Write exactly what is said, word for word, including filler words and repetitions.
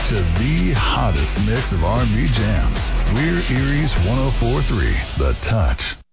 to the hottest mix of R and B jams. We're Erie's one oh four point three, The Touch.